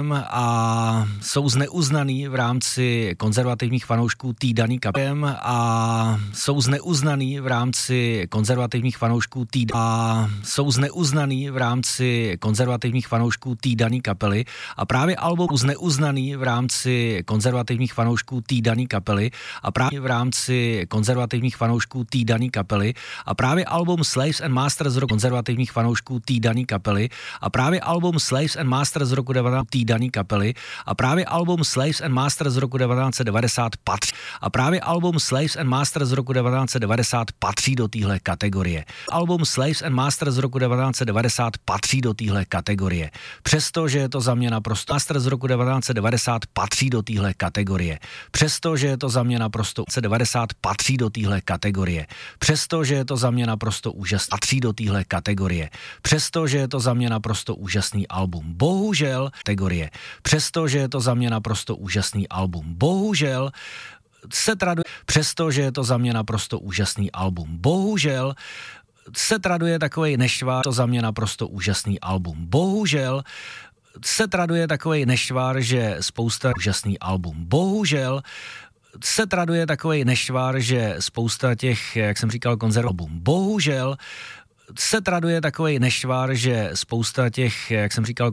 a jsou zneuznaný v rámci konzervativních fanoušků té daný kapely a jsou zneuznaný v rámci konzervativních fanoušků jsou zneuznaný v rámci konzervativních fanoušků té daný kapely a právě album zneuznaný v rámci konzervativních fanoušků té daný kapely a právě v rámci konzervativních fanoušků té daný kapely a právě album Slaves and Masters z roku konzervativních fanoušků té daný kapely a právě album Slaves and Masters z roku 19 té daný kapely a právě album Slaves and Masters z roku 1990 patří a právě album Slaves and Masters z roku 1990 patří do téhle kategorie. Album Slaves and Masters z roku 1990 patří do téhle kategorie. Přestože je to za mě naprosto Masters z roku 1990 patří do téhle kategorie. Přestože je to za mě naprosto 90 patří do téhle kategorie. Přestože je to za mě naprosto úžasný patří do téhle kategorie. Přestože je to za mě naprosto úžasný album. Bohužel kategorie. Přestože je to za mě naprosto úžasný album. Bohužel se traduje, přestože je to za mě naprosto úžasný album. Bohužel se traduje takovej nešvár, to za mě naprosto úžasný album. Bohužel se traduje takovej nešvár, že spousta úžasný album. Bohužel se traduje takovej nešvár, že spousta těch, jak jsem říkal, konzervativů. Bohužel se traduje takovej nešvár, že spousta těch, jak jsem říkal,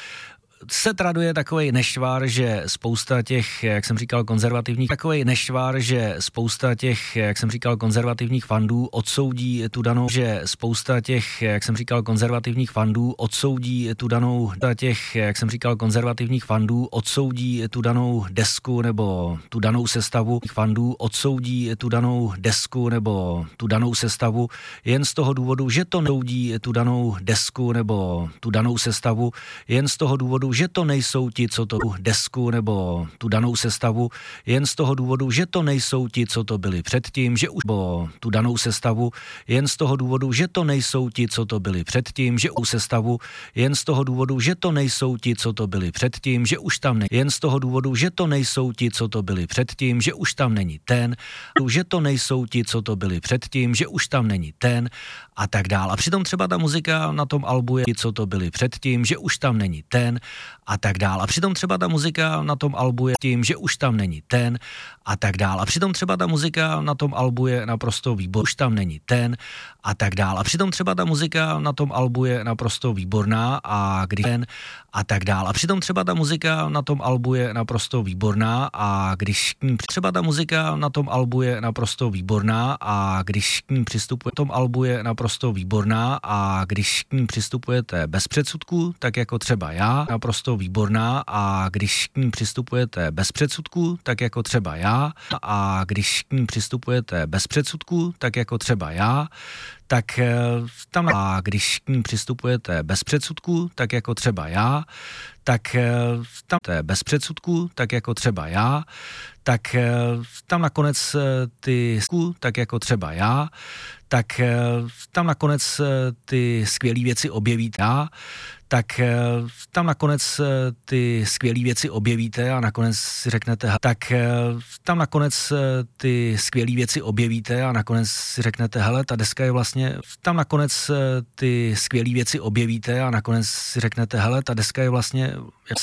se traduje takovej nešvár, že spousta těch, jak jsem říkal, konzervativních, takovej nešvár, že spousta těch, jak jsem říkal, konzervativních fandů odsoudí tu danou, že spousta těch, jak jsem říkal, konzervativních fandů odsoudí tu danou, těch, jak jsem říkal, konzervativních fandů odsoudí tu danou desku nebo tu danou sestavu fandů odsoudí tu danou desku nebo tu danou sestavu jen z toho důvodu, že to nesoudí tu danou desku nebo tu danou sestavu jen z toho důvodu, že to nejsou ti, co to desku nebo tu danou sestavu, jen z toho důvodu, že to nejsou ti, co to byli předtím, že už tu danou sestavu, jen z toho důvodu, že to nejsou ti, co to byli předtím, že už sestavu, jen z toho důvodu, že to nejsou ti, co to byli předtím, že už tam není, jen z toho důvodu, že to nejsou ti, co to byli předtím, že už tam není ten, že to nejsou ti, co to byli předtím, že už tam není ten a tak dál. A přitom třeba ta muzika na tom albu je ti, co to byli předtím, že už tam není ten a tak dál. A přitom třeba ta muzika na tom albu je tím, že už tam není ten a tak dál. A přitom třeba ta muzika na tom albu je naprosto výborná, už tam není ten a tak dál. A přitom třeba ta muzika na tom albu je naprosto výborná a když ten a tak dál. A přitom třeba ta muzika na tom albu je naprosto výborná a když k ní třeba ta muzika na tom albu je naprosto výborná a když k ní přistupuje, tom albu je naprosto výborná a když k ní přistupujete bez předsudků, tak jako třeba já, naprosto výborná a když k ní přistupujete bez předsudků, tak jako třeba já a když k ní přistupujete bez předsudků, tak jako třeba já, tak tam a když k ní přistupujete bez předsudků, tak jako třeba já, tak tam bez předsudků, tak jako třeba já, tak tam nakonec ty tak jako třeba já, tak tam nakonec ty skvělé věci objevíte já, tak tam nakonec ty skvělé věci objevíte a nakonec si řeknete, tak tam nakonec ty skvělé věci objevíte a nakonec si řeknete, hele, ta deska je vlastně, tam nakonec ty skvělé věci objevíte a nakonec si řeknete, hele, ta deska je vlastně,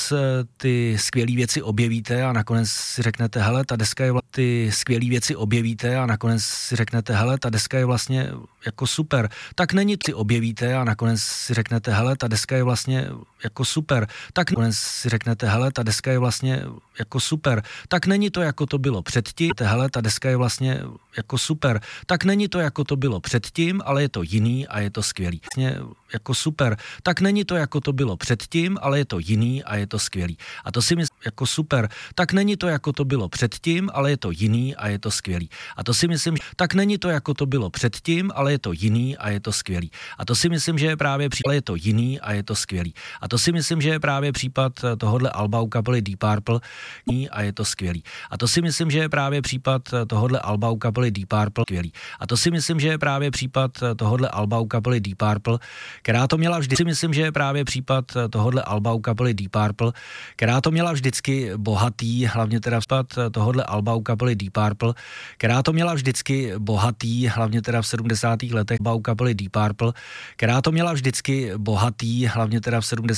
ty skvělé věci objevíte a nakonec si řeknete, hele, ta deska je ty skvělé věci objevíte a nakonec si řeknete, hele, ta deska je vlastně jako super, tak není si objevíte a nakonec si řeknete, hele, ta deska je vlastně jako super, tak nakonec si řeknete, hele, ta deska je vlastně jako super, tak není to, jako to bylo předtím, hele, ta deska je vlastně jako super, tak není to, jako to bylo předtím, ale je to jiný a je to skvělý. Jako super, tak není to, jako to bylo předtím, ale je to jiný a je to skvělý. A to si myslím, jako super, tak není to, jako to bylo předtím, ale je to jiný a je to skvělý. A to si myslím, tak není to, jako to bylo předtím, ale je to jiný a je to skvělý. A to si myslím, že je právě případ, je to jiný a je to skvělý. A to si myslím, že je právě případ tohohle alba u kapely Deep Purple a je to skvělý. A to si myslím, že je právě případ tohohle alba u kapely Deep Purple skvělý. A to si myslím, že je právě případ tohohle alba u kapely Deep Purple, která to měla vždy, si myslím, že je právě případ tohohle alba u kapely Deep Purple, která to měla vždycky bohatý, hlavně teda případ tohohle alba u kapely Deep Purple, která to měla vždycky bohatý, hlavně teda v 70. letech alba u kapely Deep Purple, která to měla vždycky bohatý, hlavně teda v 70.